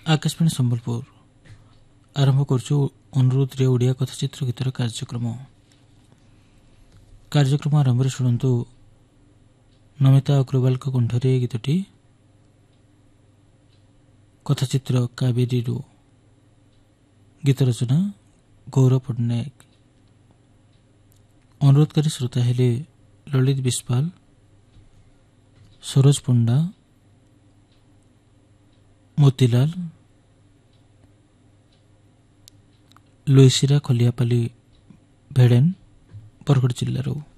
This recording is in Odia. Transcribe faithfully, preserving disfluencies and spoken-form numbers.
ଆକାଶବାଣୀ ସମ୍ବଲପୁର ଆରମ୍ଭ କରୁଛୁ ଅନୁରୋଧରେ ଓଡ଼ିଆ କଥାଚିତ୍ର ଗୀତର କାର୍ଯ୍ୟକ୍ରମ କାର୍ଯ୍ୟକ୍ରମ ଆରମ୍ଭରେ ଶୁଣନ୍ତୁ ନମିତା ଅଗ୍ରୱାଲଙ୍କ କଣ୍ଠରେ ଗୀତଟି କଥାଚିତ୍ର କାବେରୀରୁ ଗୀତ ରଚନା ଗୌରବ ପଟ୍ଟନାୟକ। ଅନୁରୋଧକାରୀ ଶ୍ରୋତା ହେଲେ ଲଳିତ ବିଶ୍ୱାଳ, ସରୋଜ ପଣ୍ଡା, ମୋତିଲାଲ, ଲୁଇସିରା ଖଲିଆପାଲି ଭେଡ଼େନ, ବରଗଡ଼ ଜିଲ୍ଲାରୁ।